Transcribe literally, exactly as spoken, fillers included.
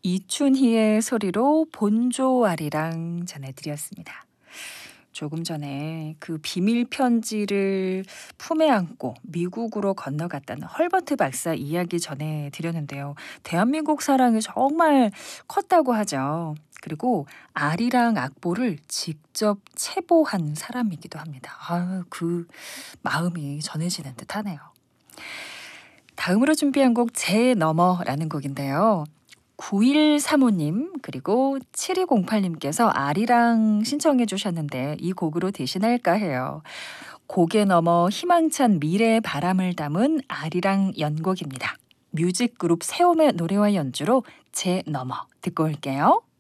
이춘희의 소리로 본조아리랑 전해드렸습니다. 조금 전에 그 비밀 편지를 품에 안고 미국으로 건너갔다는 헐버트 박사 이야기 전해드렸는데요. 대한민국 사랑이 정말 컸다고 하죠. 그리고 아리랑 악보를 직접 체보한 사람이기도 합니다. 아유, 그 마음이 전해지는 듯하네요. 다음으로 준비한 곡 제 너머라는 곡인데요. 구일삼오님 그리고 칠이공팔님께서 아리랑 신청해 주셨는데 이 곡으로 대신할까 해요. 곡에 넘어 희망찬 미래의 바람을 담은 아리랑 연곡입니다. 뮤직그룹 세움의 노래와 연주로 제 너머 듣고 올게요.